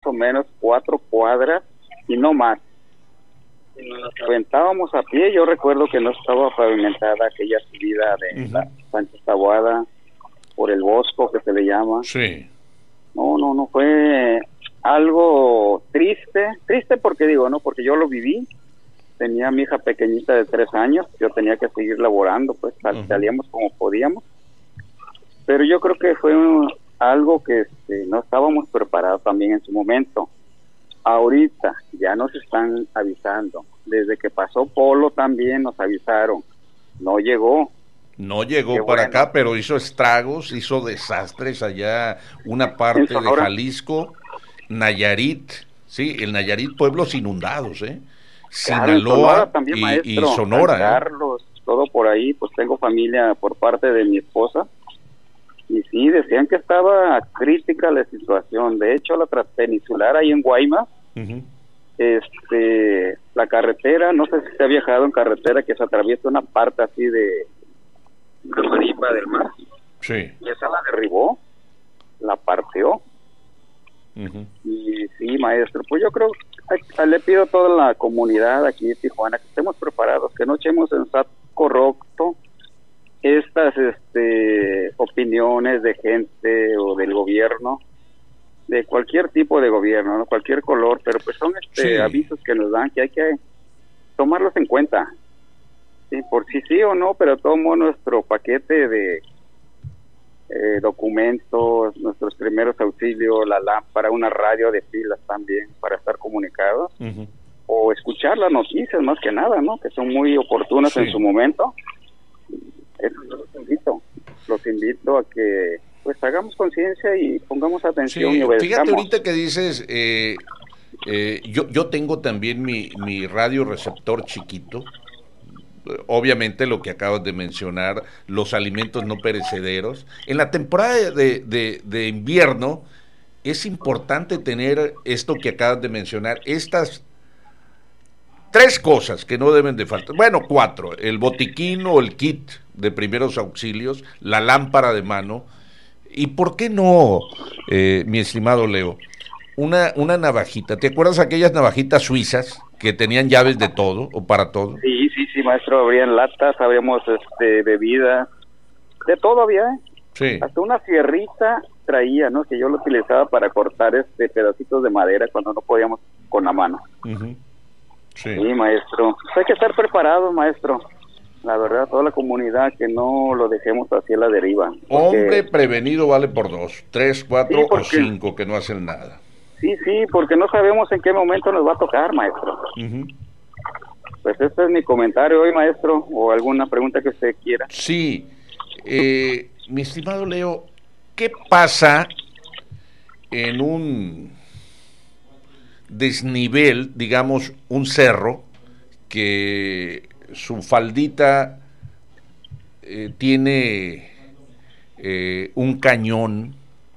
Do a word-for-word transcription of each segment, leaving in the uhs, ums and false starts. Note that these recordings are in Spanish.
o menos cuatro cuadras y no más. Aventábamos a pie. Yo recuerdo que no estaba pavimentada aquella subida de uh-huh. la Sánchez Taboada por el Bosco, que se le llama. Sí. No, no, no, fue algo triste, triste porque digo, ¿no? Porque yo lo viví. Tenía a mi hija pequeñita de tres años, yo tenía que seguir laborando, pues uh-huh. salíamos como podíamos. Pero yo creo que fue un, algo que este, no estábamos preparados también en su momento. Ahorita ya nos están avisando. Desde que pasó Polo también nos avisaron. No llegó. No llegó Qué para bueno. acá, pero hizo estragos, hizo desastres allá, una parte de Jalisco, Nayarit, sí, el Nayarit, pueblos inundados, ¿eh? Claro, Sinaloa también, y, maestro, y Sonora. San Carlos, ¿eh? Todo por ahí, pues tengo familia por parte de mi esposa. Y sí, decían que estaba crítica la situación. De hecho, la transpeninsular ahí en Guaymas, uh-huh. este, la carretera, no sé si se ha viajado en carretera, que se atraviesa una parte así de la marimba del mar. Sí. Y esa la derribó, la partió. Uh-huh. Y sí, maestro, pues yo creo, le pido a toda la comunidad aquí de Tijuana que estemos preparados, que no echemos en saco roto estas este opiniones de gente o del gobierno, de cualquier tipo de gobierno, ¿no? Cualquier color, pero pues son este sí. avisos que nos dan que hay que tomarlos en cuenta, sí, por si sí o no, pero tomo nuestro paquete de eh, documentos, nuestros primeros auxilios, la lámpara, una radio de pilas también para estar comunicados, uh-huh. o escuchar las noticias más que nada, ¿no? Que son muy oportunas sí. en su momento. Eso los invito, los invito a que pues hagamos conciencia y pongamos atención sí, y obedezcamos. Fíjate ahorita que dices, eh, eh, yo, yo tengo también mi, mi radio receptor chiquito, obviamente lo que acabas de mencionar, los alimentos no perecederos. En la temporada de, de, de invierno es importante tener esto que acabas de mencionar, estas tres cosas que no deben de faltar, bueno, cuatro, el botiquín o el kit de primeros auxilios, la lámpara de mano, y por qué no, eh, mi estimado Leo, una, una navajita. ¿Te acuerdas aquellas navajitas suizas que tenían llaves de todo o para todo? Sí, sí, sí, maestro, habrían latas, habríamos este, bebidas, de todo había, ¿eh? Sí. Hasta una sierrita traía, ¿no? Que yo lo utilizaba para cortar este pedacitos de madera cuando no podíamos con la mano. Uh-huh. Sí. Sí, maestro. Pues hay que estar preparados, maestro. La verdad, toda la comunidad, que no lo dejemos así a la deriva. Porque... Hombre prevenido vale por dos, tres, cuatro sí, porque... o cinco que no hacen nada. Sí, sí, porque no sabemos en qué momento nos va a tocar, maestro. Uh-huh. Pues este es mi comentario hoy, maestro, o alguna pregunta que usted quiera. Sí, eh, mi estimado Leo, ¿qué pasa en un desnivel, digamos, un cerro que su faldita eh, tiene eh, un cañón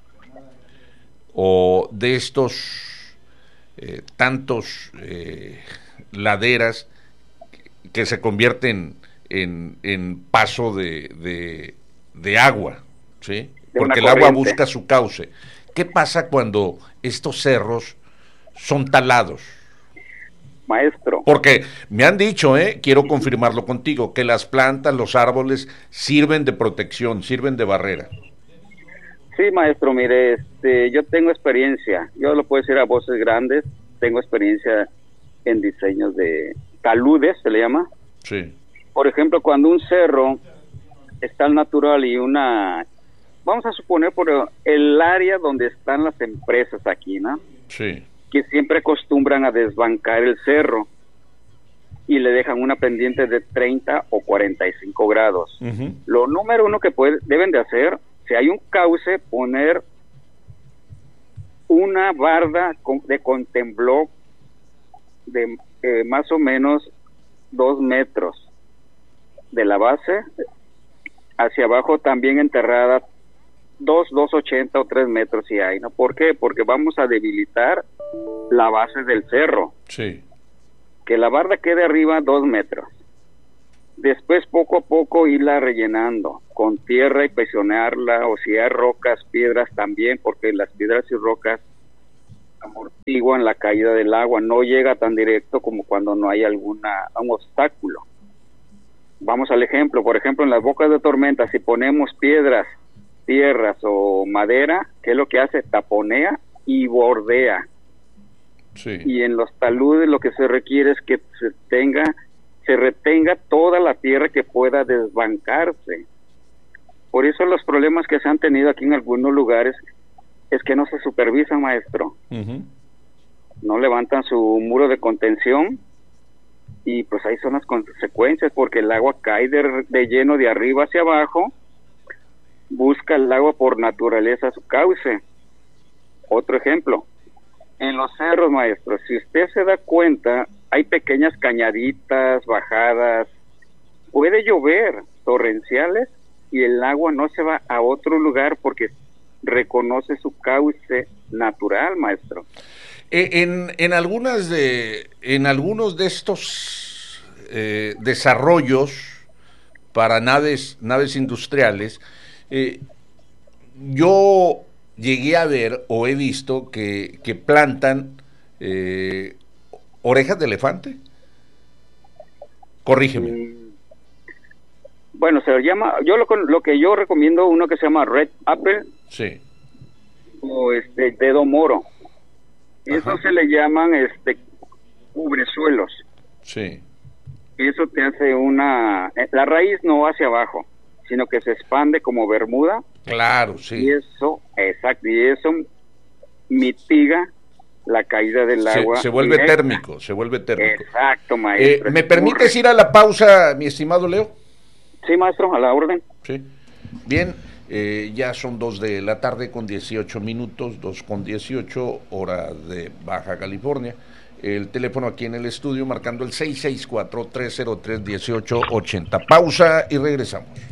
o de estos eh, tantos eh, laderas que se convierten en, en paso de, de, de agua, ¿sí? Porque el agua busca su cauce. ¿Qué pasa cuando estos cerros son talados? Maestro. Porque me han dicho, eh, quiero confirmarlo contigo, que las plantas, los árboles sirven de protección, sirven de barrera. Sí, maestro, mire, este, yo tengo experiencia, yo lo puedo decir a voces grandes, tengo experiencia en diseños de taludes, se le llama. Sí. Por ejemplo, cuando un cerro está al natural y una, vamos a suponer por el área donde están las empresas aquí, ¿no? Sí. Que siempre acostumbran a desbancar el cerro y le dejan una pendiente de treinta o cuarenta y cinco grados. Uh-huh. Lo número uno que puede, deben de hacer, si hay un cauce, poner una barda de contembló de eh, más o menos dos metros de la base hacia abajo, también enterrada dos, dos ochenta o tres metros si hay, ¿no? ¿Por qué? Porque vamos a debilitar la base del cerro. Sí. Que la barda quede arriba dos metros. Después poco a poco irla rellenando con tierra y presionarla, o si hay rocas, piedras también, porque las piedras y rocas amortiguan la caída del agua, no llega tan directo como cuando no hay alguna un obstáculo. Vamos al ejemplo, por ejemplo, en las bocas de tormenta, si ponemos piedras, tierras o madera, ¿qué es lo que hace? Taponea y bordea. Sí. Y en los taludes lo que se requiere es que se tenga, se retenga toda la tierra que pueda desbancarse. Por eso los problemas que se han tenido aquí en algunos lugares es que no se supervisan, maestro. Uh-huh. No levantan su muro de contención y pues ahí son las consecuencias, porque el agua cae de, de lleno de arriba hacia abajo, busca el agua por naturaleza su cauce. Otro ejemplo, en los cerros, maestro, si usted se da cuenta, hay pequeñas cañaditas, bajadas, puede llover torrenciales y el agua no se va a otro lugar porque reconoce su cauce natural, maestro. En, en algunas de, en algunos de estos eh, desarrollos para naves, naves industriales, eh, yo llegué a ver o he visto que, que plantan eh, orejas de elefante. Corrígeme. Mm, bueno, se llama, yo lo, lo que yo recomiendo, uno que se llama Red Apple, sí, o este dedo moro. Eso se le llaman este cubresuelos. Sí. Eso te hace una, la raíz no hacia abajo, sino que se expande como bermuda. Claro, sí. Y eso, exacto, y eso mitiga la caída del agua. Se, se vuelve directa. térmico, se vuelve térmico. Exacto, maestro. Eh, ¿Me permites ir a la pausa, mi estimado Leo? Sí, maestro, a la orden. Sí. Bien, eh, ya son dos de la tarde con dieciocho minutos, dos con dieciocho, hora de Baja California. El teléfono aquí en el estudio marcando el seis seis cuatro, tres cero tres, uno ocho ocho cero. Pausa y regresamos.